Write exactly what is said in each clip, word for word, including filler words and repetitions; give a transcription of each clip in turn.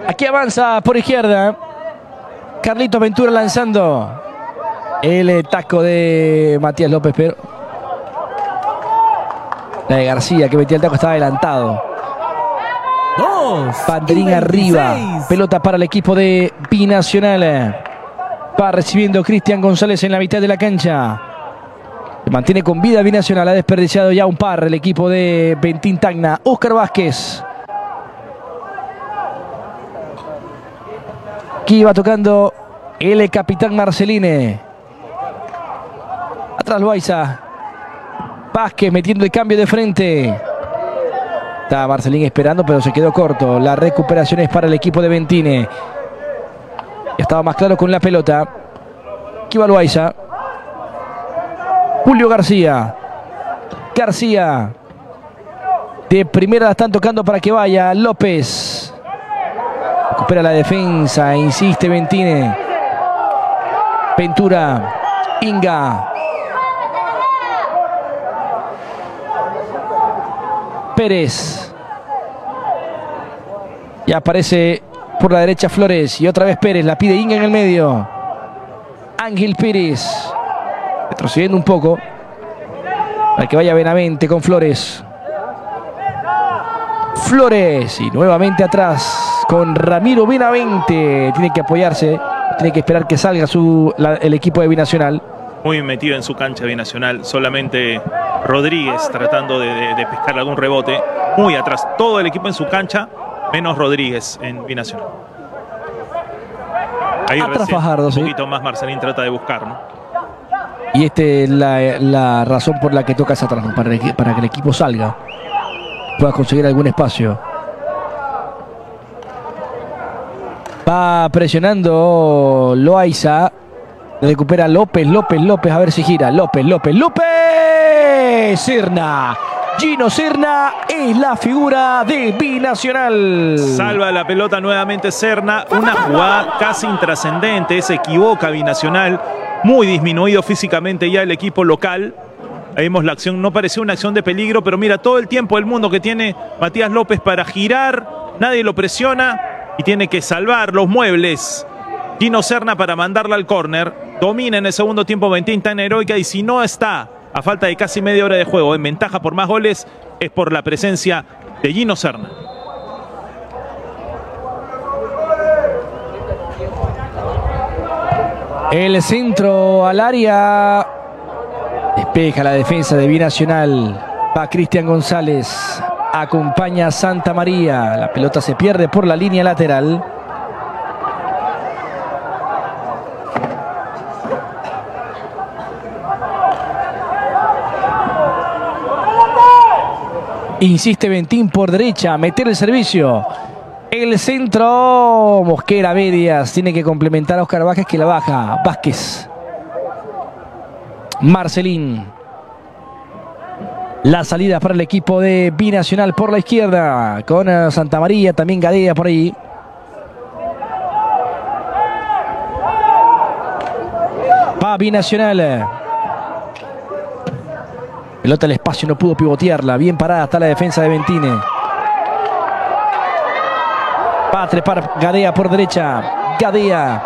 Aquí avanza por izquierda. Carlitos Ventura lanzando. El taco de Matías López, pero la de García que metía el taco estaba adelantado. Banderín arriba. Pelota para el equipo de Binacional. Va recibiendo Cristian González en la mitad de la cancha. Se mantiene con vida Binacional. Ha desperdiciado ya un par el equipo de Bentín Tacna. Óscar Vázquez. Aquí va tocando el capitán Marceline. Atrás Loaiza. Vázquez metiendo el cambio de frente. Estaba Marcelín esperando, pero se quedó corto. La recuperación es para el equipo de Bentine. Ya estaba más claro con la pelota. Aquí va Loaiza. Julio García. García. De primera la están tocando para que vaya López. Recupera la defensa. Insiste Bentine. Ventura. Inga. Pérez. Y aparece por la derecha Flores. Y otra vez Pérez. La pide Inga en el medio. Ángel Pérez. Retrocediendo un poco. Para que vaya Benavente con Flores. Flores. Y nuevamente atrás con Ramiro Benavente. Tiene que apoyarse. Tiene que esperar que salga su, la, el equipo de Binacional. Muy metido en su cancha Binacional. Solamente Rodríguez tratando de, de, de pescar algún rebote. Muy atrás. Todo el equipo en su cancha, menos Rodríguez en Binacional. Ahí atrás recién, Fajardo, un sí. poquito más Marcelín trata de buscar, ¿no? Y esta es la, la razón por la que toca esa atrás, ¿no? para, para que el equipo salga. Pueda conseguir algún espacio. Va presionando Loaiza. Recupera López, López, López, a ver si gira. López, López, López. Serna. Gino Serna es la figura de Binacional. Salva la pelota nuevamente Serna. Una jugada casi intrascendente. Se equivoca Binacional. Muy disminuido físicamente ya el equipo local. Ahí vemos la acción. No parecía una acción de peligro, pero mira todo el tiempo del mundo que tiene Matías López para girar. Nadie lo presiona y tiene que salvar los muebles. Gino Serna para mandarla al córner. Domina en el segundo tiempo Bentín Tacna Heroica y si no está a falta de casi media hora de juego en ventaja por más goles es por la presencia de Gino Serna. El centro al área. Despeja la defensa de Binacional. Va Cristian González. Acompaña a Santa María. La pelota se pierde por la línea lateral. Insiste Bentín por derecha, meter el servicio. El centro, Mosquera medias. Tiene que complementar a Óscar Vázquez que la baja. Vázquez. Marcelín. La salida para el equipo de Binacional por la izquierda. Con Santa María, también Gadea por ahí. Va Binacional. Pelota al espacio, no pudo pivotearla. Bien parada está la defensa de Bentine. Va a trepar Gadea por derecha. Gadea.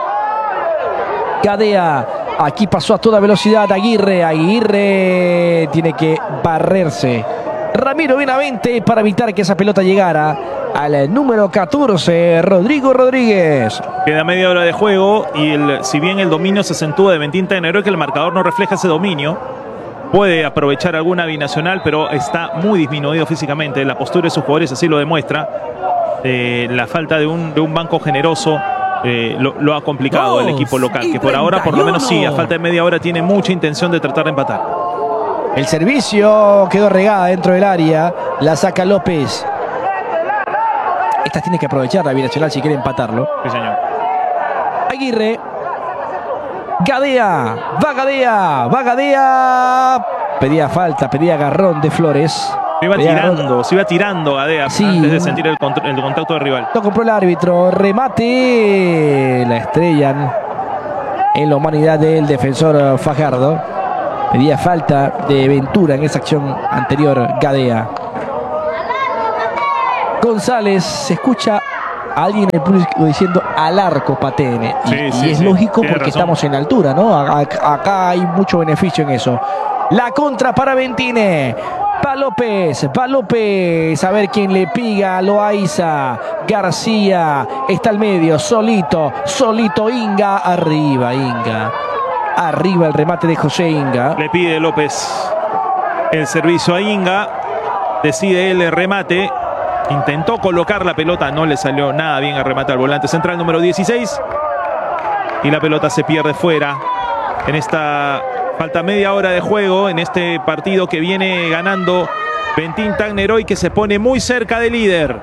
Gadea. Aquí pasó a toda velocidad Aguirre. Aguirre tiene que barrerse. Ramiro Benavente para evitar que esa pelota llegara al número catorce, Rodrigo Rodríguez. Queda media hora de juego y el, si bien el dominio se acentúa de Bentín Tacna Heroica, el marcador no refleja ese dominio. Puede aprovechar alguna Binacional, pero está muy disminuido físicamente. La postura de sus jugadores así lo demuestra. Eh, la falta de un, de un banco generoso eh, lo, lo ha complicado Dos el equipo local, que por ahora, por lo menos sí, a falta de media hora, tiene mucha intención de tratar de empatar. El servicio quedó regada dentro del área. La saca López. Esta tiene que aprovechar la Binacional si quiere empatarlo. Sí, señor. Aguirre. Gadea, va Gadea, va Gadea. Pedía falta, pedía agarrón de Flores. Se iba pedía tirando, agarrón. se iba tirando Gadea Sí. antes de sentir el, el contacto del rival. Lo compró el árbitro, remate. La estrellan en la humanidad del defensor Fajardo. Pedía falta de Ventura en esa acción anterior Gadea. González, se escucha alguien en el público diciendo al arco patene. Y, Sí, y sí, es sí. lógico Tiene porque razón. estamos en altura, ¿no? Acá, acá hay mucho beneficio en eso. La contra para Bentine. Va López, va López. A ver quién le piga. Loaiza. García. Está al medio. Solito. Solito Inga. Arriba Inga. Arriba el remate de José Inga. Le pide López el servicio a Inga. Decide él el remate. Intentó colocar la pelota. No le salió nada bien el remate al volante central número dieciséis. Y la pelota se pierde fuera. En esta falta media hora de juego. En este partido que viene ganando Bentín Tacneroy, que se pone muy cerca del líder.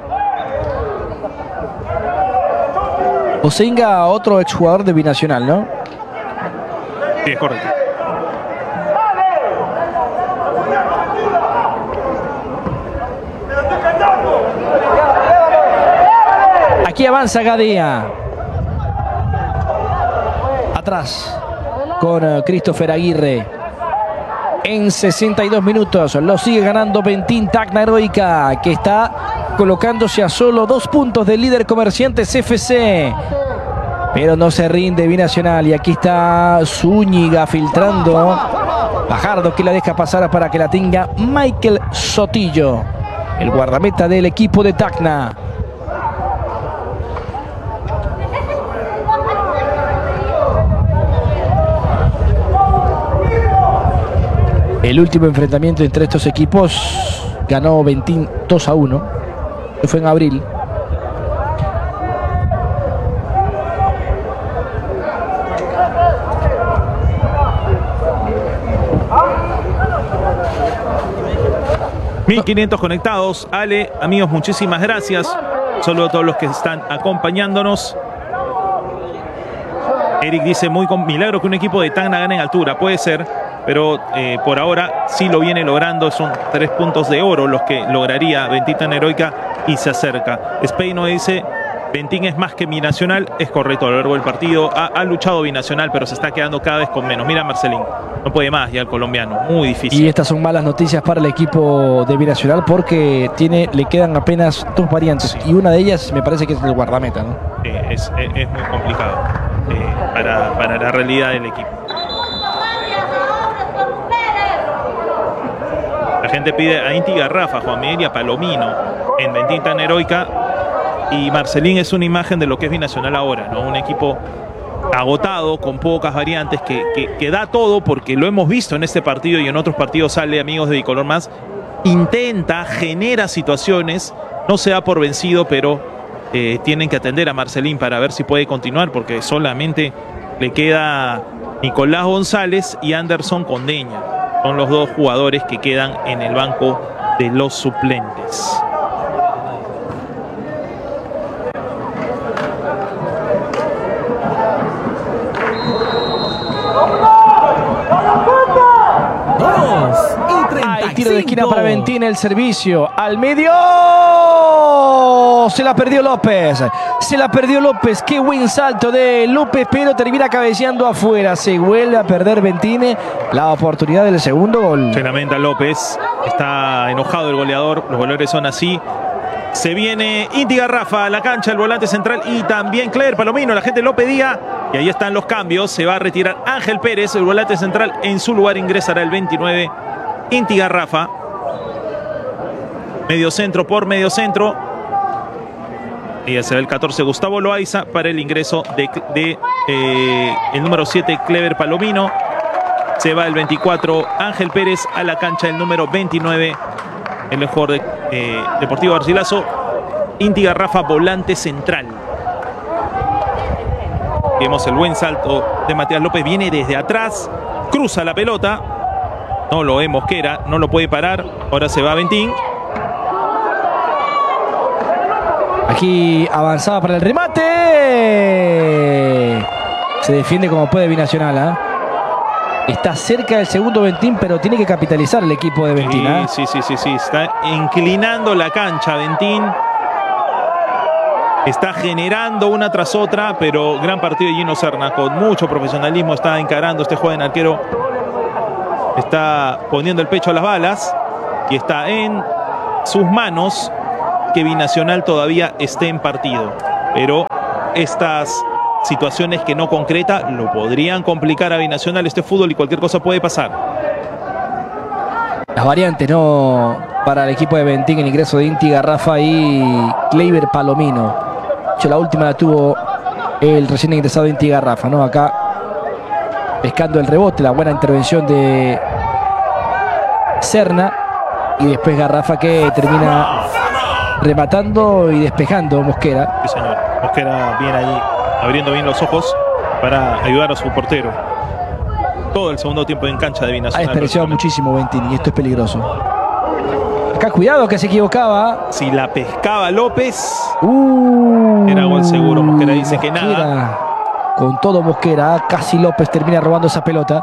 José Inga, otro exjugador de Binacional, ¿no? Sí, es correcto. Aquí avanza Gadea. Atrás con uh, Christopher Aguirre. En sesenta y dos minutos lo sigue ganando Bentín Tacneroica, que está colocándose a solo dos puntos del líder Comerciantes F C. Pero no se rinde Binacional. Y aquí está Zúñiga filtrando. Bajardo que la deja pasar para que la tenga Michael Sotillo, el guardameta del equipo de Tacna. El último enfrentamiento entre estos equipos ganó Bentín dos a uno. Que fue en abril. mil quinientos conectados. Ale, amigos, muchísimas gracias. Saludo a todos los que están acompañándonos. Eric dice, muy con milagro que un equipo de Tacna gane en altura. Puede ser, pero eh, por ahora sí lo viene logrando. Son tres puntos de oro los que lograría Bentín Tacneroica y se acerca. Speino dice, Bentín es más que Binacional. Es correcto, a lo largo del partido ha, ha luchado Binacional, pero se está quedando cada vez con menos. Mira Marcelín, no puede más ya el colombiano, muy difícil. Y estas son malas noticias para el equipo de Binacional porque tiene, le quedan apenas dos variantes. Sí. Y una de ellas me parece que es el guardameta, ¿no? Eh, es, es, es muy complicado eh, para, para la realidad del equipo. La gente pide a Inti Garrafa, Juan Miguel y a Palomino en Bentín Tacneroica. Y Marcelín es una imagen de lo que es Binacional ahora, ¿no? Un equipo agotado, con pocas variantes, que, que, que da todo, porque lo hemos visto en este partido y en otros partidos sale, amigos de Bicolor Más, intenta, genera situaciones, no se da por vencido, pero eh, tienen que atender a Marcelín para ver si puede continuar, porque solamente le queda Nicolás González y Anderson Condeña. Son los dos jugadores que quedan en el banco de los suplentes. Hay tiro de esquina para Bentín, el servicio al medio. Se la perdió López. Se la perdió López. Qué buen salto de López, pero termina cabeceando afuera. Se vuelve a perder Bentín la oportunidad del segundo gol. Se lamenta López. Está enojado el goleador. Los goleadores son así. Se viene Inti Garrafa a la cancha, el volante central, y también Clever Palomino. La gente lo pedía. Y ahí están los cambios. Se va a retirar Ángel Pérez, el volante central. En su lugar ingresará el veintinueve, Inti Garrafa. Medio centro por medio centro. Y ya se ve el catorce, Gustavo Loaiza, para el ingreso de, de eh, el número siete, Clever Palomino. Se va el veinticuatro, Ángel Pérez, a la cancha el número veintinueve, el mejor de eh, Deportivo Garcilaso, Inti Garrafa, volante central. Vemos el buen salto de Matías López, viene desde atrás, cruza la pelota, no lo ve Mosquera, no lo puede parar, ahora se va Bentín. Aquí avanzaba para el remate. Se defiende como puede Binacional, ¿eh? Está cerca del segundo Bentín, pero tiene que capitalizar el equipo de Bentín, ¿eh? Sí, sí, sí, sí, está inclinando la cancha Bentín. Está generando una tras otra, pero gran partido de Gino Serna, con mucho profesionalismo, está encarando este joven arquero. Está poniendo el pecho a las balas y está en sus manos que Binacional todavía esté en partido. pero estas situaciones que no concreta lo podrían complicar a Binacional. Este fútbol y cualquier cosa puede pasar. Las variantes, ¿no? Para el equipo de Bentín, el ingreso de Inti Garrafa y Kleiber Palomino. De hecho, la última la tuvo el recién ingresado Inti Garrafa, ¿no? Acá pescando el rebote, la buena intervención de Serna. Y después Garrafa que termina rematando y despejando Mosquera. Sí, señor. Mosquera bien ahí, abriendo bien los ojos para ayudar a su portero. Todo el segundo tiempo en cancha de Binacional. Ha desperdiciado muchísimo Bentín y esto es peligroso. Acá cuidado que se equivocaba. Si la pescaba López, uh, era gol seguro. Mosquera dice Mosquera, que nada. Con todo Mosquera, casi López termina robando esa pelota.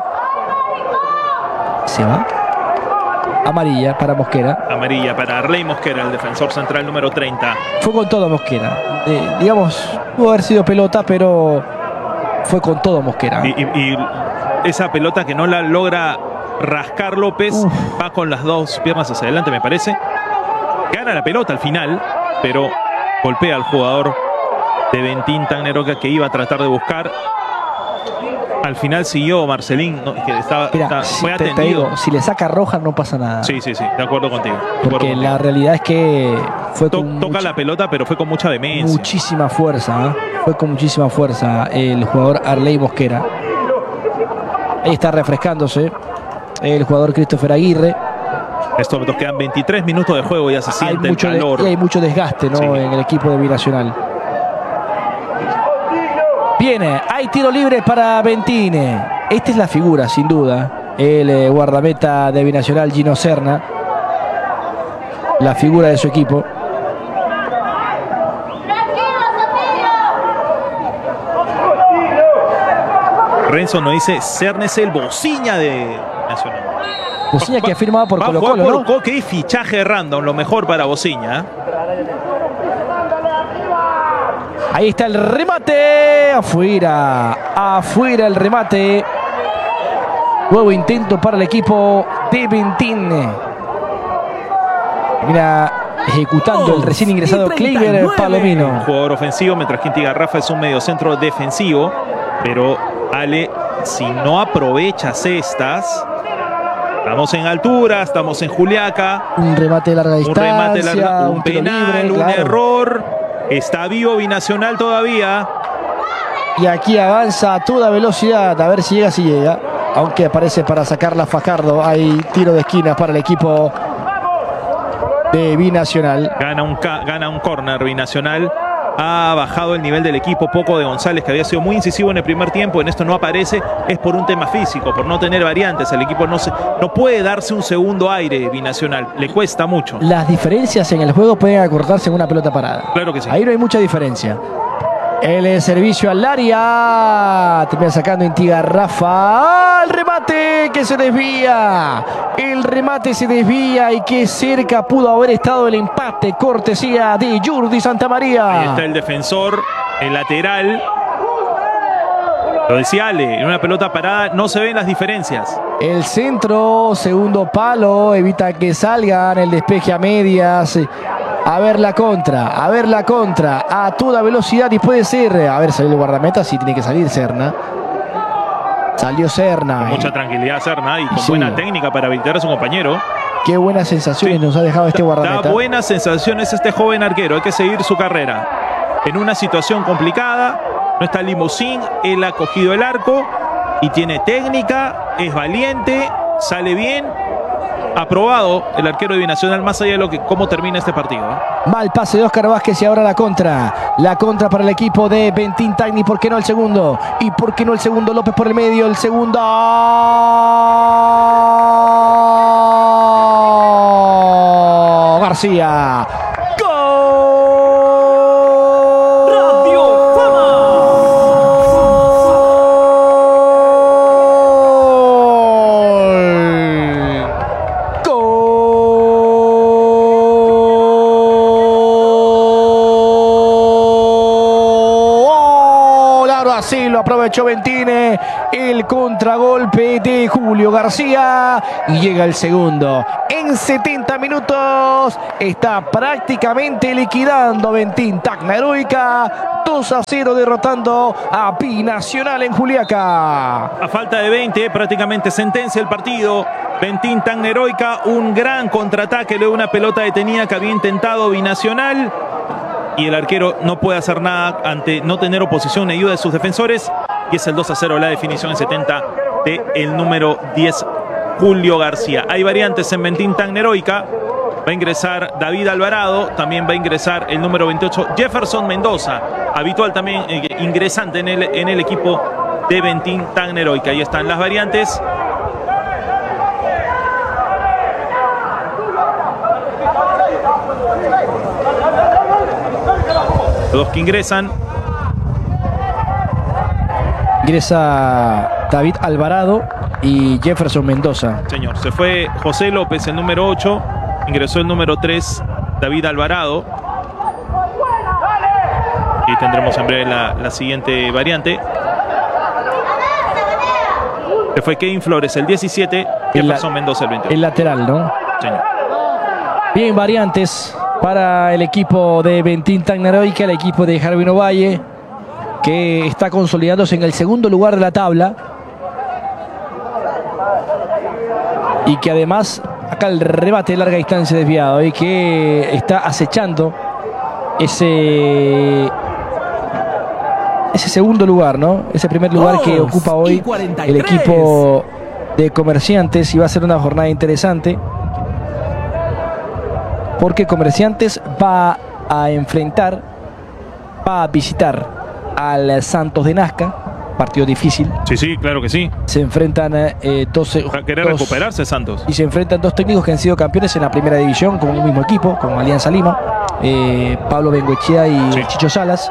Se va. Amarilla para Mosquera. Amarilla para Arley Mosquera, el defensor central número treinta. Fue con todo Mosquera. Eh, digamos, pudo haber sido pelota, pero fue con todo Mosquera. Y, y, y esa pelota que no la logra rascar López, Uf. va con las dos piernas hacia adelante, me parece. Gana la pelota al final, pero golpea al jugador de Bentín Tagneroca que iba a tratar de buscar. Al final siguió Marcelín, no, que estaba, Mira, estaba si fue te, atendido. Te digo, si le saca roja no pasa nada. Sí, sí, sí, de acuerdo contigo. De Porque acuerdo la contigo. realidad es que fue to con toca mucha, la pelota, pero fue con mucha vehemencia. Muchísima fuerza, ¿eh? Fue con muchísima fuerza el jugador Arley Mosquera. Ahí está refrescándose el jugador Christopher Aguirre. Esto nos quedan veintitrés minutos de juego, ya se siente hay mucho el calor. De, y hay mucho desgaste, ¿no? Sí. En el equipo de Binacional. Viene, hay tiro libre para Bentine. Esta es la figura, sin duda. El eh, guardameta de Binacional, Gino Serna. La figura de su equipo. Renzo nos dice, Serna es el bociña de Nacional. Bociña que ha firmado por Colo Colo, ¿no? Colo, qué fichaje random, lo mejor para Bociña. Ahí está el remate. Afuera. Afuera el remate. Nuevo intento para el equipo de Bentín. Mira, ejecutando oh, el recién ingresado Kleiber Palomino. Un jugador ofensivo, mientras que Inti Garrafa es un mediocentro defensivo. Pero Ale, si no aprovechas estas, estamos en altura, estamos en Juliaca. Un remate de larga distancia. Un remate de larga, un, un penal, libre, un claro. error. Está vivo Binacional todavía. Y aquí avanza a toda velocidad. A ver si llega, si llega. Aunque aparece para sacarla Fajardo. Hay tiro de esquina para el equipo de Binacional. Gana un, gana un córner Binacional. Ha bajado el nivel del equipo poco de González, que había sido muy incisivo en el primer tiempo. En esto no aparece, es por un tema físico, por no tener variantes. El equipo no, se, no puede darse un segundo aire Binacional, le cuesta mucho. Las diferencias en el juego pueden acortarse en una pelota parada. Claro que sí. Ahí no hay mucha diferencia. El servicio al área. Termina sacando Inti Garrafa. ¡El remate que se desvía! El remate se desvía y que cerca pudo haber estado el empate. Cortesía de Jordi Santamaría. Ahí está el defensor, el lateral. Lo decía Ale, en una pelota parada no se ven las diferencias. El centro, segundo palo, evita que salgan. El despeje a medias. A ver la contra, a ver la contra, a toda velocidad y puede ser. A ver, salió el guardameta, sí tiene que salir Serna. Salió Serna. Con mucha tranquilidad Serna y con sí. buena técnica para habilitar a su compañero. Qué buenas sensaciones sí. nos ha dejado este guardameta. Da buenas sensaciones este joven arquero, hay que seguir su carrera. En una situación complicada, no está Limousin, él ha cogido el arco y tiene técnica, es valiente, sale bien. Aprobado el arquero de Binacional, más allá de lo que cómo termina este partido. ¿eh? Mal pase de Oscar Vázquez y ahora la contra. La contra para el equipo de Bentín Tagni. ¿Por qué no el segundo? ¿Y por qué no el segundo? López por el medio. El segundo. García. Así lo aprovechó Bentine. El contragolpe de Julio García. Y llega el segundo. En setenta minutos está prácticamente liquidando Bentín Tacna Heroica. dos a cero derrotando a Binacional en Juliaca. A falta de veinte, prácticamente sentencia el partido. Bentín Tacna Heroica, un gran contraataque, luego una pelota detenida que había intentado Binacional. Y el arquero no puede hacer nada ante no tener oposición ni ayuda de sus defensores. Y es el dos a cero la definición en setenta de el número diez, Julio García. Hay variantes en Bentín Tacna Heroica. Va a ingresar David Alvarado, también va a ingresar el número veintiocho, Jefferson Mendoza, habitual también eh, ingresante en el, en el equipo de Bentín Tacna Heroica. Ahí están las variantes. Los dos que ingresan. Ingresa David Alvarado y Jefferson Mendoza. Señor, se fue José López, el número ocho. Ingresó el número tres, David Alvarado. Y tendremos en breve la, la siguiente variante. Se fue Kevin Flores, el diecisiete. Jefferson Mendoza, el veintiocho. El lateral, ¿no? Señor. Bien, variantes para el equipo de Bentín Tacna Heroica, el equipo de Jarvino Valle, que está consolidándose en el segundo lugar de la tabla. Y que además, acá el rebate de larga distancia desviado y que está acechando ese, ese segundo lugar, ¿no? Ese primer lugar que ocupa hoy el equipo de Comerciantes. Y va a ser una jornada interesante, porque Comerciantes va a enfrentar, va a visitar al Santos de Nazca. Partido difícil. Sí, sí, claro que sí. Se enfrentan eh, dos, Va a querer dos, recuperarse Santos. Y se enfrentan dos técnicos que han sido campeones en la primera división con un mismo equipo, con Alianza Lima, eh, Pablo Bengoechea y sí. Chicho Salas.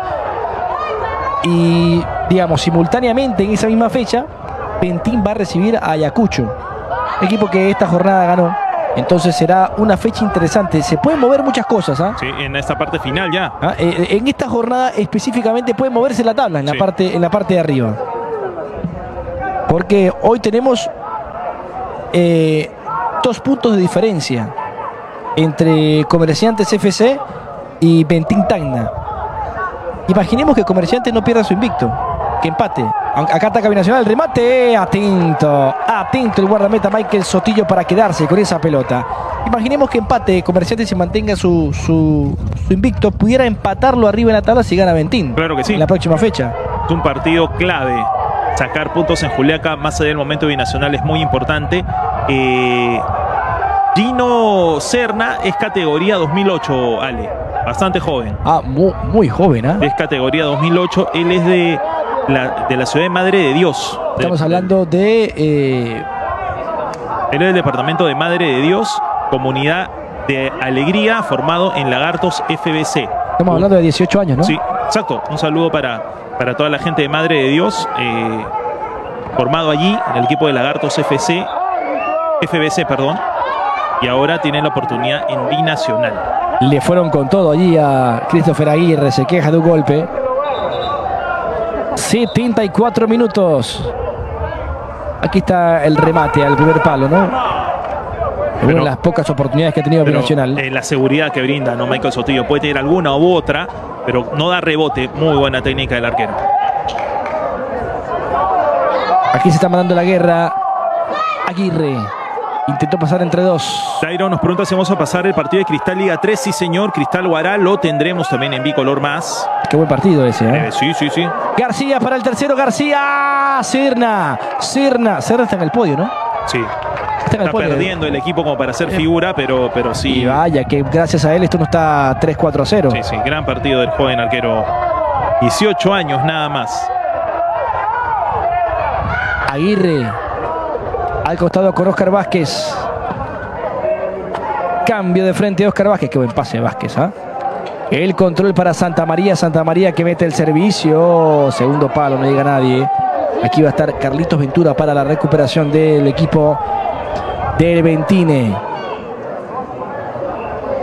Y digamos, simultáneamente en esa misma fecha, Bentín va a recibir a Ayacucho, equipo que esta jornada ganó. Entonces será una fecha interesante. Se pueden mover muchas cosas, ¿ah? Sí, en esta parte final ya. ¿Ah? Eh, en esta jornada específicamente puede moverse la tabla en la, sí. parte, en la parte de arriba. Porque hoy tenemos eh, dos puntos de diferencia entre Comerciantes F C y Bentín Tacna. Imaginemos que Comerciantes no pierda su invicto, que empate. Acá ataca Binacional, el remate, atento, atento el guardameta Michael Sotillo para quedarse con esa pelota. Imaginemos que empate, Comerciantes se mantenga su, su, su invicto, pudiera empatarlo arriba en la tabla si gana Bentín. Claro que sí. En la próxima fecha. Es un partido clave. Sacar puntos en Juliaca, más allá del momento binacional, es muy importante. Eh, Gino Serna es categoría dos mil ocho, Ale. Bastante joven. Ah, muy, muy joven, ¿ah? ¿eh? Es categoría dos mil ocho. Él es de la, de la ciudad de Madre de Dios. Estamos de, hablando de... Eh... Él es del departamento de Madre de Dios, comunidad de Alegría, formado en Lagartos F B C. Estamos hablando de dieciocho años, ¿no? Sí, exacto. Un saludo para, para toda la gente de Madre de Dios. Eh, formado allí en el equipo de Lagartos F C, F B C, perdón. Y ahora tiene la oportunidad en Binacional. Le fueron con todo allí a Christopher Aguirre, se queja de un golpe. setenta y cuatro minutos. Aquí está el remate al primer palo, ¿no? Pero, una de las pocas oportunidades que ha tenido Binacional. Eh, la seguridad que brinda, ¿no? Michael Sotillo puede tener alguna u otra, pero no da rebote. Muy buena técnica del arquero. Aquí se está mandando la guerra. Aguirre intentó pasar entre dos. Dairo nos pregunta si vamos a pasar el partido de Cristal Liga tres. Sí, señor. Cristal Guará lo tendremos también en bicolor más. Qué buen partido ese, ¿eh? Eh, sí, sí, sí. García para el tercero. García. Serna. Serna. Serna está en el podio, ¿no? Sí. Está, en el está podio. perdiendo el equipo como para hacer figura, pero, pero sí. Y vaya, que gracias a él esto no está tres cuatro a cero. Sí, sí. Gran partido del joven arquero. dieciocho años nada más. Aguirre al costado con Oscar Vázquez. Cambio de frente de Oscar Vázquez. Qué buen pase de Vázquez, ¿ah? ¿eh? El control para Santa María. Santa María que mete el servicio. Segundo palo, no llega nadie. Aquí va a estar Carlitos Ventura para la recuperación del equipo del Bentine.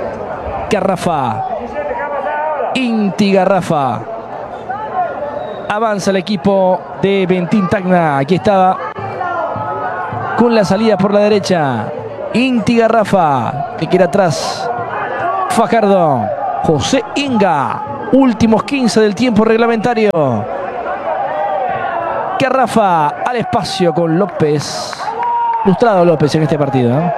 Garrafa. Inti Garrafa. Avanza el equipo de Bentín Tacna. Aquí estaba con la salida por la derecha. Inti Garrafa, que queda atrás. Fajardo. José Inga. Últimos quince del tiempo reglamentario. Garrafa al espacio con López. Frustrado López en este partido, ¿eh?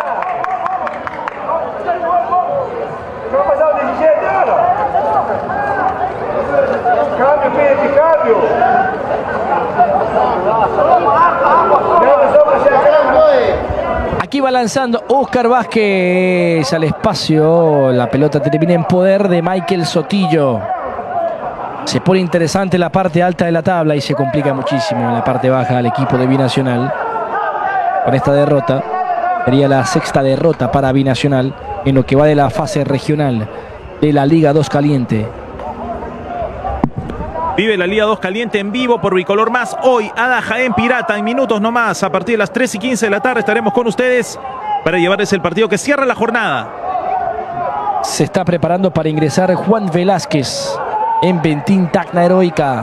Aquí va lanzando Oscar Vázquez al espacio. La pelota termina en poder de Michael Sotillo. Se pone interesante la parte alta de la tabla y se complica muchísimo en la parte baja al equipo de Binacional. Con esta derrota, sería la sexta derrota para Binacional en lo que va de la fase regional de la Liga dos Caliente. Vive la Liga dos Caliente en vivo por Bicolor Más. Hoy, Ada Jaén Pirata, en minutos nomás. A partir de las tres y quince de la tarde estaremos con ustedes para llevarles el partido que cierra la jornada. Se está preparando para ingresar Juan Velázquez en Bentín Tacna Heroica.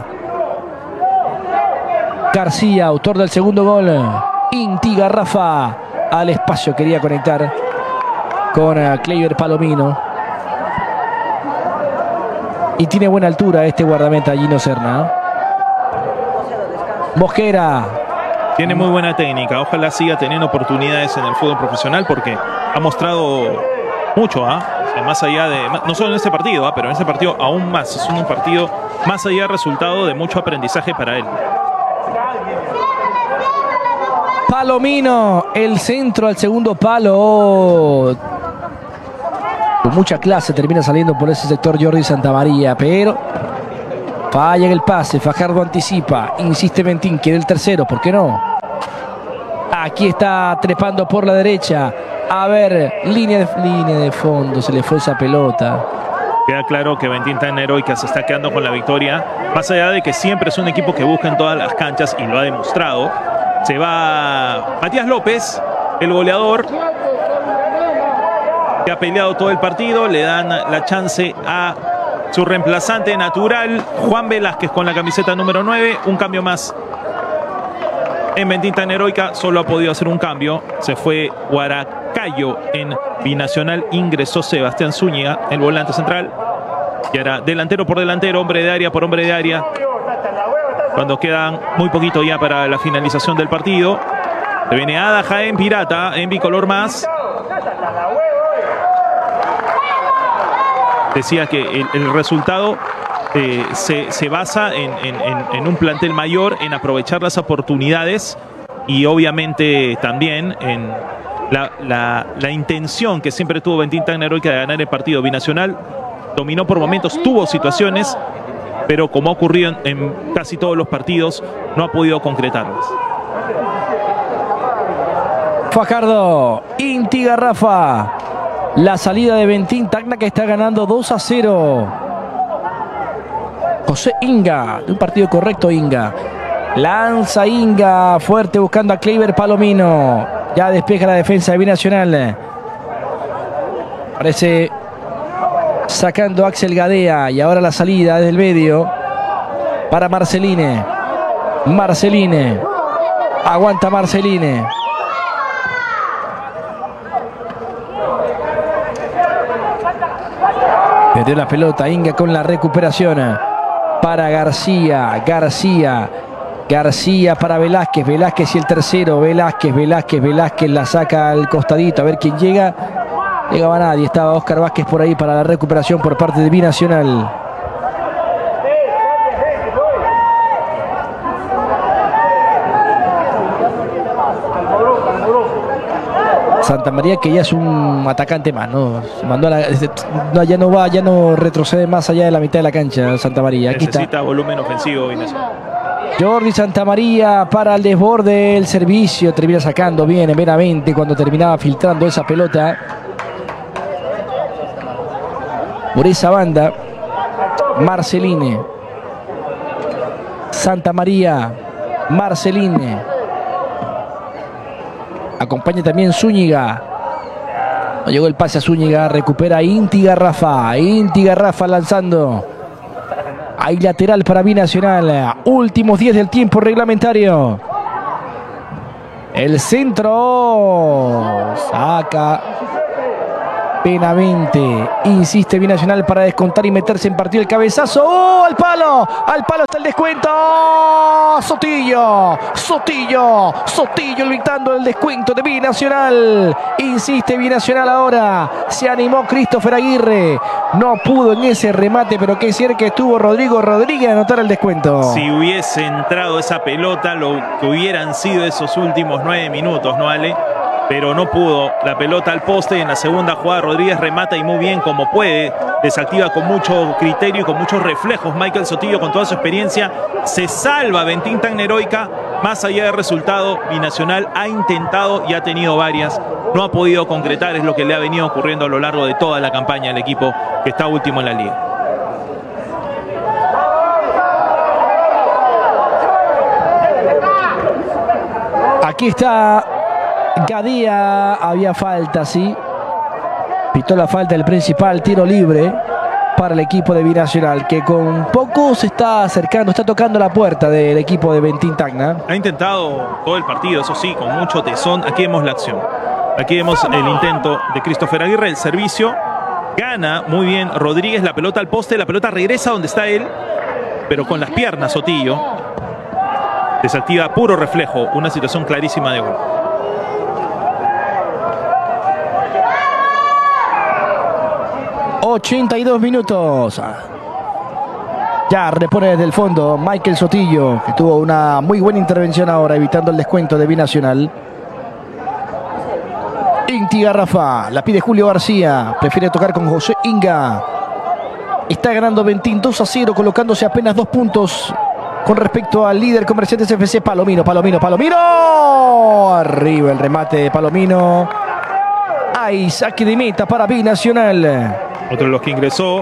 García, autor del segundo gol. Inti Garrafa al espacio. Quería conectar con uh, Kleiber Palomino. Y tiene buena altura este guardameta Gino Serna. Mosquera. Tiene muy buena técnica. Ojalá siga teniendo oportunidades en el fútbol profesional porque ha mostrado mucho, ¿ah? ¿eh? Más allá de, no solo en este partido, ¿eh? pero en este partido aún más. Es un partido más allá del resultado de mucho aprendizaje para él. Palomino, el centro al segundo palo. Con mucha clase termina saliendo por ese sector Jordi Santamaría, pero falla en el pase. Fajardo anticipa, insiste Bentín, quiere el tercero, ¿por qué no? Aquí está trepando por la derecha. A ver, línea de, línea de fondo, se le fue esa pelota. Queda claro que Bentín Tacna Heroica se está quedando con la victoria, más allá de que siempre es un equipo que busca en todas las canchas y lo ha demostrado. Se va Matías López, el goleador, que ha peleado todo el partido. Le dan la chance a su reemplazante natural, Juan Velázquez, con la camiseta número nueve. Un cambio más en Bentín Tacna Heroica. Solo ha podido hacer un cambio. Se fue Huaracayo en Binacional. Ingresó Sebastián Zúñiga, el volante central. Y ahora delantero por delantero, hombre de área por hombre de área. Cuando quedan muy poquito ya para la finalización del partido. Se viene Ada Jaén Pirata en Bicolor Más. Decía que el, el resultado eh, se, se basa en, en, en un plantel mayor, en aprovechar las oportunidades y obviamente también en la, la, la intención que siempre tuvo Bentín Tacna Heroica de ganar el partido. Binacional dominó por momentos, tuvo situaciones, pero como ha ocurrido en, en casi todos los partidos, no ha podido concretarlas. Fajardo, Inti Garrafa. La salida de Bentín Tacna, que está ganando dos a cero. José Inga, de un partido correcto Inga. Lanza Inga, fuerte buscando a Kleiber Palomino. Ya despeja la defensa de Binacional. Parece sacando a Axel Gadea. Y ahora la salida desde el medio para Marceline. Marceline. Aguanta Marceline. Perdió la pelota Inga con la recuperación para García. García. García para Velázquez. Velázquez y el tercero. Velázquez, Velázquez, Velázquez la saca al costadito. A ver quién llega. Llegaba nadie. Estaba Oscar Vázquez por ahí para la recuperación por parte de Binacional. Santamaría, que ya es un atacante más, ¿no? Se mandó a la, no, ya no va, ya no retrocede más allá de la mitad de la cancha Santamaría. Aquí necesita está volumen ofensivo, Binacional. Jordi Santamaría para el desborde, el servicio, termina sacando bien, meramente cuando terminaba filtrando esa pelota. Por esa banda, Marceline. Santamaría, Marceline. Acompaña también Zúñiga. No llegó el pase a Zúñiga. Recupera Inti Garrafa. Inti Garrafa lanzando. Hay lateral para Binacional. Últimos diez del tiempo reglamentario. El centro. Saca Benavente. Insiste Binacional para descontar y meterse en partido. El cabezazo. ¡Oh! ¡Al palo! ¡Al palo está el descuento! Sotillo. Sotillo. Sotillo gritando el descuento de Binacional. Insiste Binacional ahora. Se animó Christopher Aguirre. No pudo en ese remate, pero qué cerca estuvo Rodrigo Rodríguez a anotar el descuento. Si hubiese entrado esa pelota, lo que hubieran sido esos últimos nueve minutos, ¿no, Ale? Pero no pudo. La pelota al poste y en la segunda jugada Rodríguez remata y muy bien como puede. Desactiva con mucho criterio y con muchos reflejos. Michael Sotillo, con toda su experiencia, se salva. Bentín Tecneroica. Más allá del resultado, Binacional ha intentado y ha tenido varias. No ha podido concretar, es lo que le ha venido ocurriendo a lo largo de toda la campaña al equipo que está último en la liga. Aquí está Gadía. Había falta, sí. Pitó la falta el principal, tiro libre para el equipo de Binacional, que con poco se está acercando, está tocando la puerta del equipo de Bentín Tacna. Ha intentado todo el partido, eso sí, con mucho tesón. Aquí vemos la acción. Aquí vemos el intento de Christopher Aguirre, el servicio. Gana muy bien Rodríguez, la pelota al poste, la pelota regresa donde está él, pero con las piernas Sotillo. Desactiva puro reflejo, una situación clarísima de gol. ochenta y dos minutos. Ya repone desde el fondo Michael Sotillo, que tuvo una muy buena intervención ahora, evitando el descuento de Binacional. Inti Garrafa, la pide Julio García, prefiere tocar con José Inga. Está ganando Bentín dos a cero, colocándose apenas dos puntos con respecto al líder Comerciantes F C. Palomino, Palomino, Palomino. Arriba el remate de Palomino. Hay saque de meta para Binacional. Otro de los que ingresó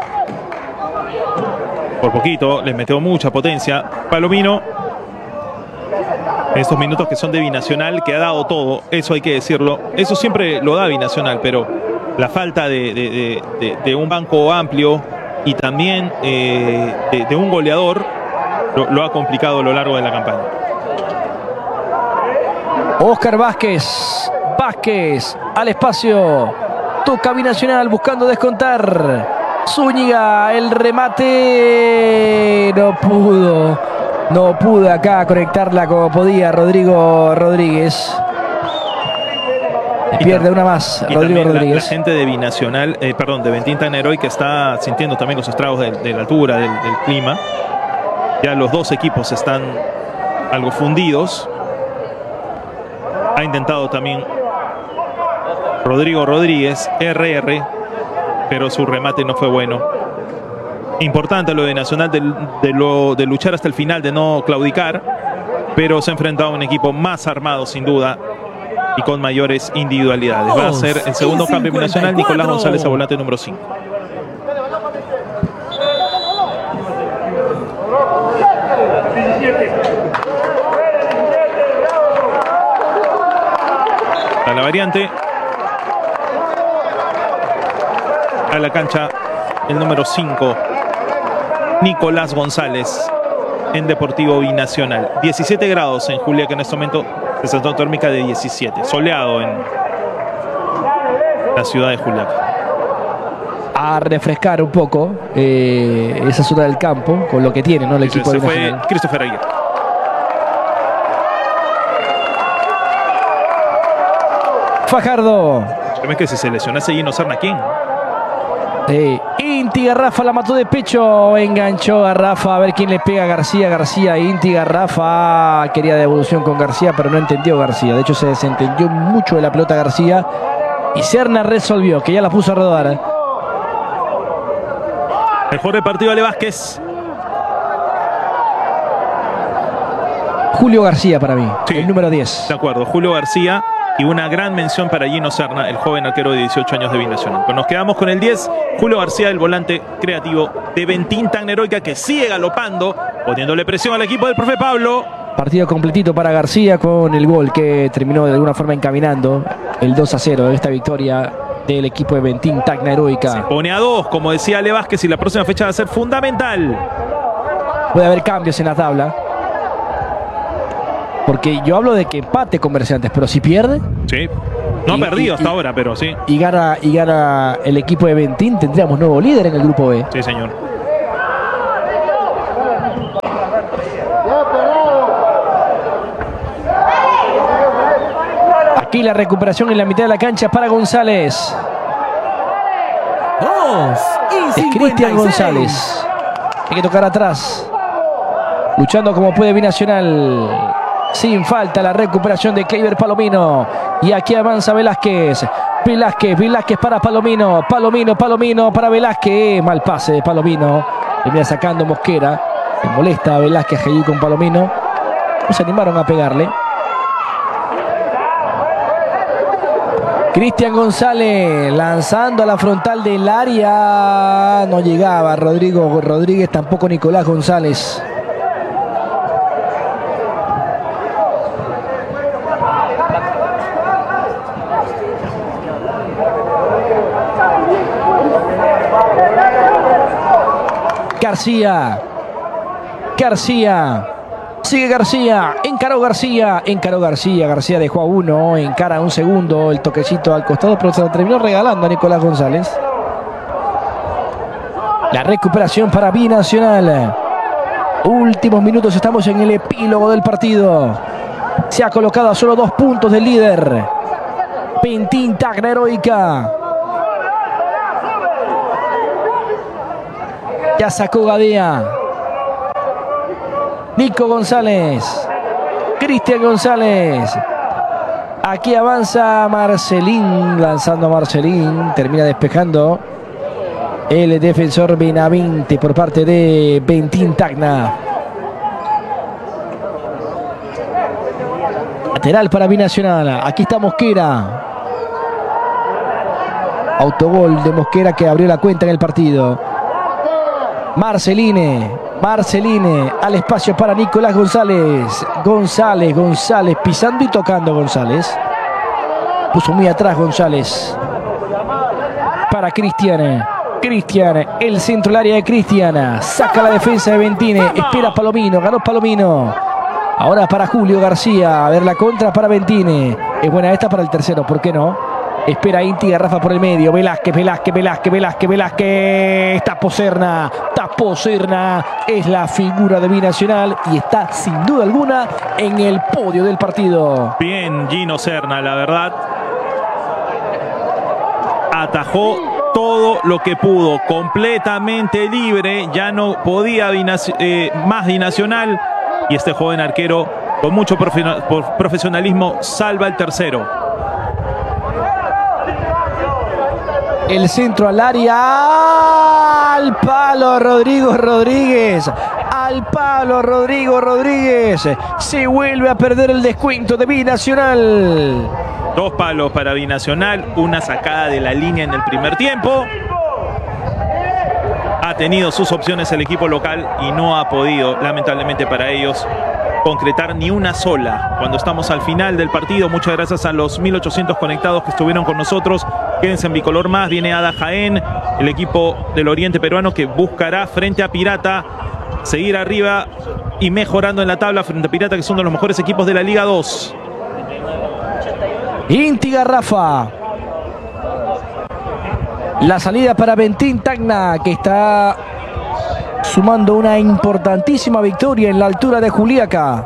por poquito, les metió mucha potencia Palomino. En estos minutos que son de Binacional, que ha dado todo, eso hay que decirlo. Eso siempre lo da Binacional, pero la falta de, de, de, de, de un banco amplio y también eh, de, de un goleador lo, lo ha complicado a lo largo de la campaña. Oscar Vázquez, Vázquez al espacio, toca Binacional buscando descontar. Zúñiga, el remate, no pudo, no pudo acá conectarla como podía Rodrigo Rodríguez. Y pierde una más Rodrigo Rodríguez. La, la gente de Binacional, eh, perdón, de Bentín Tecneroica, que está sintiendo también los estragos de, de la altura, del, del clima. Ya los dos equipos están algo fundidos. Ha intentado también Rodrigo Rodríguez, R R, pero su remate no fue bueno. Importante lo de Nacional, de, de, lo, de luchar hasta el final, de no claudicar, pero se ha enfrentado a un equipo más armado sin duda y con mayores individualidades. Va a ser el segundo cambio Binacional, Nicolás González a volante número cinco. A la variante. A la cancha el número cinco, Nicolás González, en Deportivo Binacional. diecisiete grados en Juliaca en este momento, sensación térmica de diecisiete. Soleado en la ciudad de Juliaca. A refrescar un poco eh, esa zona del campo con lo que tiene, ¿no? El Eso, equipo de fue Christopher Aguirre. Fajardo. Es que si se lesionase Gino Serna, ¿quién? Eh, Inti Garrafa la mató de pecho, enganchó Garrafa, a ver quién le pega a García, García, Inti Garrafa, quería devolución con García, pero no entendió García, de hecho se desentendió mucho de la pelota García, y Serna resolvió, que ya la puso a rodar. Mejor el partido Ale Vázquez. Julio García para mí, sí, el número diez. De acuerdo, Julio García. Y una gran mención para Gino Serna, el joven arquero de dieciocho años de Binacional. Nos quedamos con el diez, Julio García, el volante creativo de Bentín Tecneroica, que sigue galopando, poniéndole presión al equipo del profe Pablo. Partido completito para García con el gol que terminó de alguna forma encaminando el dos a cero de esta victoria del equipo de Bentín Tacna Heroica. Se pone a dos, como decía Ale Vázquez, y la próxima fecha va a ser fundamental. Puede haber cambios en la tabla. Porque yo hablo de que empate Comerciantes, pero si pierde... Sí. No y, ha perdido y, hasta y, ahora, pero sí. Y gana, y gana el equipo de Bentín, tendríamos nuevo líder en el grupo B. Sí, señor. Aquí la recuperación en la mitad de la cancha para González. Es Cristian González. Hay que tocar atrás. Luchando como puede Binacional. Sin falta la recuperación de Kleiber Palomino. Y aquí avanza Velázquez. Velázquez, Velázquez para Palomino. Palomino, Palomino para Velázquez. Mal pase de Palomino. Venía sacando Mosquera. Le molesta a Velázquez allí con Palomino. No se animaron a pegarle. Cristian González lanzando a la frontal del área. No llegaba Rodrigo Rodríguez, tampoco Nicolás González. García. García. Sigue García, encaró García, encaró García, García dejó a uno, encara a un segundo, el toquecito al costado, pero se lo terminó regalando a Nicolás González. La recuperación para Binacional. Últimos minutos, estamos en el epílogo del partido. Se ha colocado a solo dos puntos del líder. Bentín Tacna Heroica. Ya sacó Gadea. Nico González, Cristian González. Aquí avanza Marcelín, lanzando a Marcelín. Termina despejando el defensor Benavente por parte de Bentín Tacna. Lateral para Binacional. Aquí está Mosquera. Autogol de Mosquera que abrió la cuenta en el partido. Marceline. Marceline al espacio para Nicolás González. González, González pisando y tocando González. Puso muy atrás González. Para Cristian. Cristian, el centro del área de Cristian. Saca la defensa de Bentine. Espera Palomino, ganó Palomino. Ahora para Julio García. A ver la contra para Bentine. Es buena esta para el tercero, ¿por qué no? Espera Inti Garrafa por el medio. Velázquez, Velázquez, Velázquez, Velázquez, Velázquez. Tapó Serna. Tapó Serna. Es la figura de Binacional y está sin duda alguna en el podio del partido. Bien Gino Serna, la verdad. Atajó todo lo que pudo. Completamente libre. Ya no podía Binac- eh, más Binacional. Y este joven arquero con mucho profe- profesionalismo salva el tercero. El centro al área. Al palo Rodrigo Rodríguez. Al palo Rodrigo Rodríguez. Se vuelve a perder el descuento de Binacional. Dos palos para Binacional. Una sacada de la línea en el primer tiempo. Ha tenido sus opciones el equipo local y no ha podido, lamentablemente para ellos, concretar ni una sola. Cuando estamos al final del partido, muchas gracias a los mil ochocientos conectados que estuvieron con nosotros. Quédense en Bicolor Más, viene Ada Jaén, el equipo del oriente peruano que buscará frente a Pirata seguir arriba y mejorando en la tabla frente a Pirata, que son de los mejores equipos de la Liga dos. Inti Garrafa. La salida para Bentín Tacna, que está sumando una importantísima victoria en la altura de Juliaca.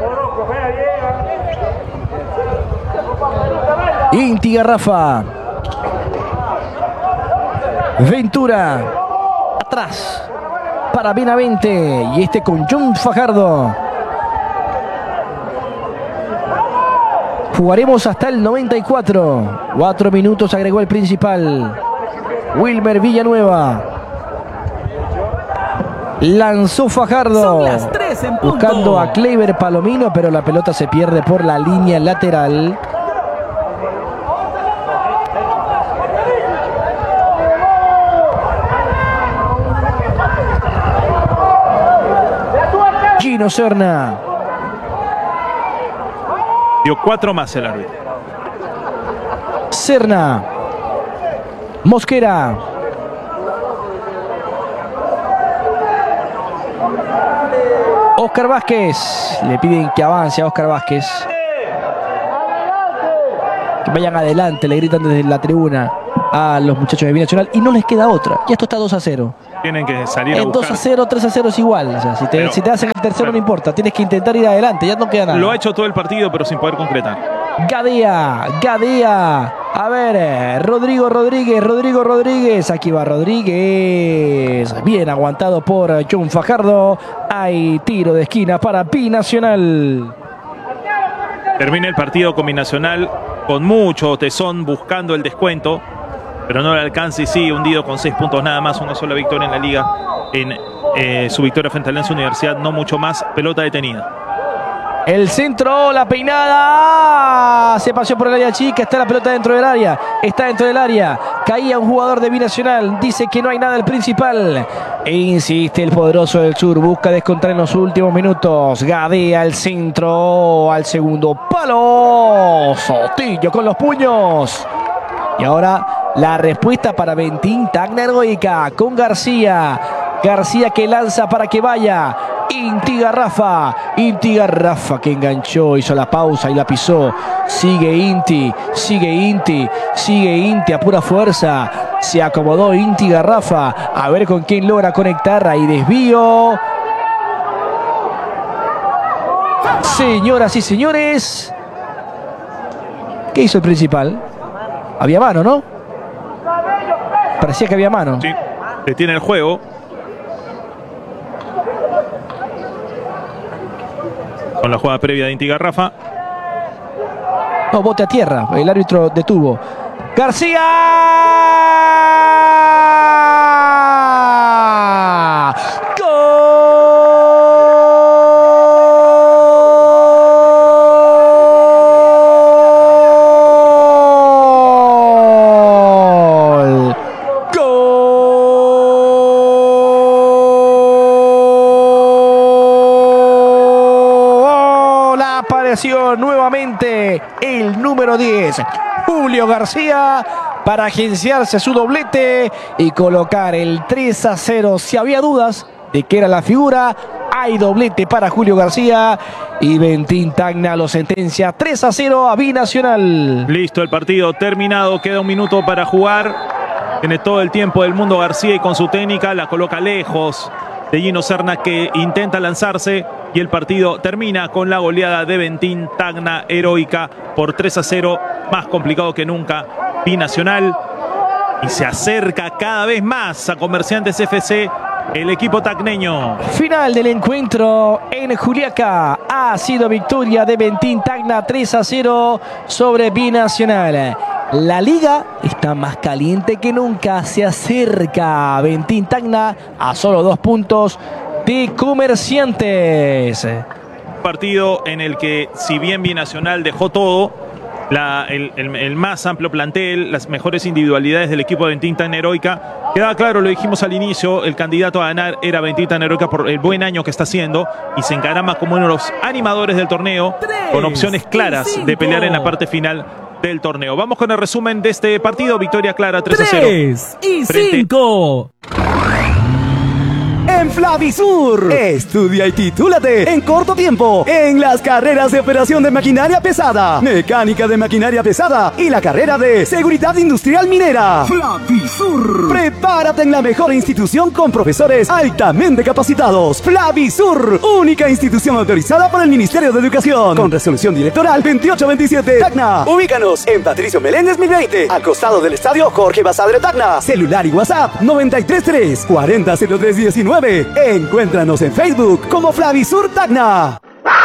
Inti Garrafa. Ventura. Atrás para Benavente. Y este con John Fajardo. Jugaremos hasta el noventa y cuatro. Cuatro minutos agregó el principal. Wilmer Villanueva. Lanzó Fajardo. Buscando a Kleiber Palomino, pero la pelota se pierde por la línea lateral. Gino Serna. Dio cuatro más el árbitro. Serna. Mosquera. Oscar Vázquez. Le piden que avance a Oscar Vázquez. Que vayan adelante, le gritan desde la tribuna a los muchachos de Binacional y no les queda otra. Y esto está dos a cero. Tienen que salir a En buscar. dos a cero, tres a cero es igual. O sea, si te, Pero, si te hacen el tercero pero, no importa. Tienes que intentar ir adelante, ya no queda nada. Lo ha hecho todo el partido, pero sin poder concretar. Gadea, Gadea. A ver, Rodrigo Rodríguez, Rodrigo Rodríguez. Aquí va Rodríguez. Bien aguantado por John Fajardo. Hay tiro de esquina para Binacional. Termina el partido con Binacional con mucho tesón buscando el descuento, pero no le alcanza y sigue hundido con seis puntos nada más, una sola victoria en la liga en eh, su victoria frente a Alianza Universidad, no mucho más, pelota detenida. El centro, la peinada, se paseó por el área chica, está la pelota dentro del área, está dentro del área, caía un jugador de Binacional, dice que no hay nada el principal, e insiste el poderoso del sur, busca descontar en los últimos minutos, Gadea el centro, al segundo palo, Sotillo con los puños, y ahora la respuesta para Bentín Tacna Heroica, con García, García que lanza para que vaya, Inti Garrafa, Inti Garrafa que enganchó, hizo la pausa y la pisó. Sigue Inti, sigue Inti, sigue Inti a pura fuerza. Se acomodó Inti Garrafa. A ver con quién logra conectar. Ahí desvío. Señoras y señores, ¿qué hizo el principal? Había mano, ¿no? Parecía que había mano. Sí, detiene el juego. Con la jugada previa de Inti Garrafa. No, bote a tierra. El árbitro detuvo. ¡García! ¡Gol! ¡Gol! Apareció nuevamente el número diez, Julio García, para agenciarse su doblete y colocar el tres a cero. Si había dudas de que era la figura, hay doblete para Julio García y Bentín Tacna lo sentencia tres a cero a Binacional. Listo, el partido terminado, queda un minuto para jugar. Tiene todo el tiempo del mundo García y con su técnica la coloca lejos de Gino Serna, que intenta lanzarse, y el partido termina con la goleada de Bentín Tacna Heroica por tres a cero, más complicado que nunca Binacional, y se acerca cada vez más a Comerciantes F C el equipo tacneño. Final del encuentro en Juliaca, ha sido victoria de Bentín Tacna tres a cero sobre Binacional. La liga está más caliente que nunca, se acerca Bentín Tacna a solo dos puntos de Comerciantes. Partido en el que, si bien Binacional dejó todo, la, el, el, el más amplio plantel, las mejores individualidades del equipo de Bentín Tacna Heroica, quedaba claro, lo dijimos al inicio, el candidato a ganar era Bentín Tacna Heroica por el buen año que está haciendo, y se encarama como uno de los animadores del torneo, con opciones claras de pelear en la parte final del torneo. Vamos con el resumen de este partido. Victoria clara tres a cero. tres y cinco. En Flavisur, estudia y titúlate en corto tiempo en las carreras de operación de maquinaria pesada, mecánica de maquinaria pesada y la carrera de seguridad industrial minera. Flavisur. Prepárate en la mejor institución con profesores altamente capacitados. Flavisur, única institución autorizada por el Ministerio de Educación, con resolución directoral veintiocho veintisiete. Tacna. Ubícanos en Patricio Meléndez mil veinte, al costado del estadio Jorge Basadre Tacna. Celular y WhatsApp noventa y tres tres cuarenta cero tres diecinueve. Encuéntranos en Facebook como Flavisur Tacna.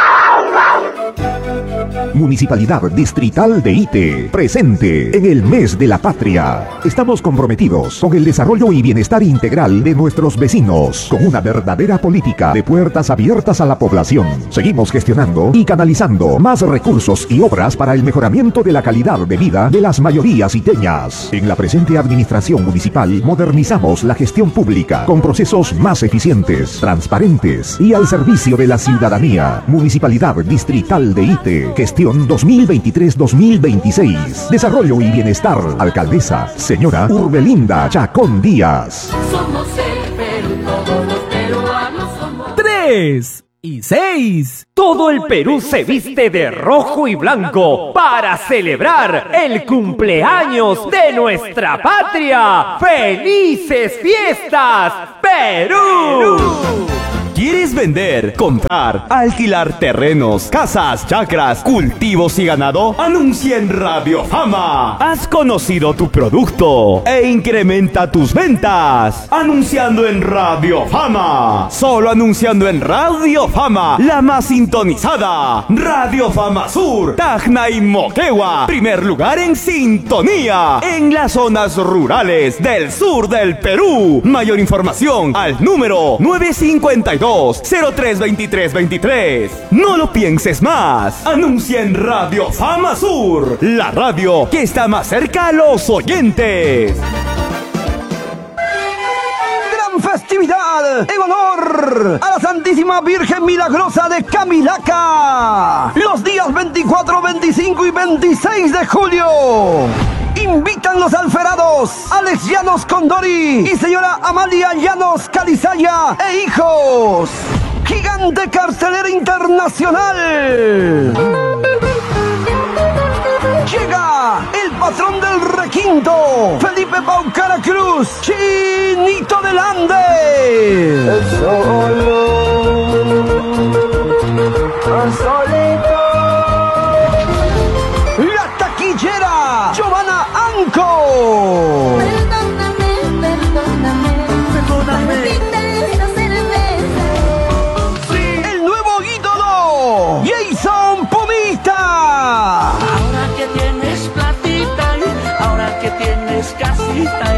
Municipalidad Distrital de Ite, presente en el mes de la patria. Estamos comprometidos con el desarrollo y bienestar integral de nuestros vecinos, con una verdadera política de puertas abiertas a la población. Seguimos gestionando y canalizando más recursos y obras para el mejoramiento de la calidad de vida de las mayorías iteñas. En la presente administración municipal modernizamos la gestión pública con procesos más eficientes, transparentes y al servicio de la ciudadanía. Municipalidad Distrital de Ite, que Gestión dos mil veintitrés dos mil veintiséis. Desarrollo y Bienestar. Alcaldesa, señora Urbelinda Chacón Díaz. Somos el Perú, todos los peruanos somos. Tres y seis. Todo el Perú se viste de rojo y blanco para celebrar el cumpleaños de nuestra patria. ¡Felices fiestas, Perú! ¿Quieres vender, comprar, alquilar terrenos, casas, chacras, cultivos y ganado? Anuncia en Radio Fama. Has conocido tu producto e incrementa tus ventas. Anunciando en Radio Fama. Solo anunciando en Radio Fama, la más sintonizada. Radio Fama Sur, Tacna y Moquegua. Primer lugar en sintonía en las zonas rurales del sur del Perú. Mayor información al número nueve cinco dos, cero tres veintitrés veintitrés. No lo pienses más. Anuncia en Radio Fama Sur, la radio que está más cerca a los oyentes. Gran festividad en honor a la Santísima Virgen Milagrosa de Camilaca. Los días veinticuatro, veinticinco y veintiséis de julio. Invitan los alferados Alex Llanos Condori y señora Amalia Llanos Calizaya e hijos. Gigante cartelera internacional. Llega el patrón del requinto, Felipe Paucara Cruz, Chinito del Ande. El solo, el solito. La taquillera, Giovanna Anco. Perdóname, perdóname, perdóname. Esta cerveza. Sí. El nuevo ídolo, Jason Pumita. Ahora que tienes platita, ahora que tienes casita.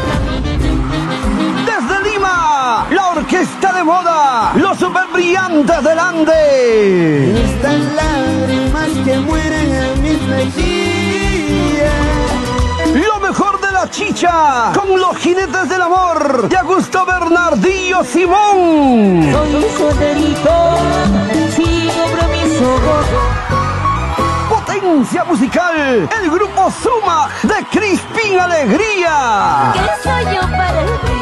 Desde Lima, la orquesta de moda, los super brillantes del Ande. Estas lágrimas que mueren en mis mejillas. Lo mejor de la chicha, con los jinetes del amor, de Augusto Bernardillo Simón. Soy un solterito, sigo promiso. Potencia musical, el grupo Suma de Crispín Alegría. ¿Qué soy yo para ti?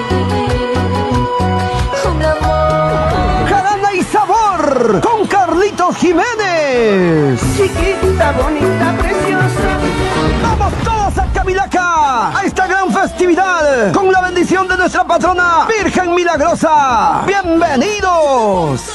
Un amor. Jarana y Sabor, con Carlitos Jiménez. Chiquita, bonita, preciosa. Vamos todos a Camilaca, a esta gran festividad, con la bendición de nuestra patrona Virgen Milagrosa. ¡Bienvenidos!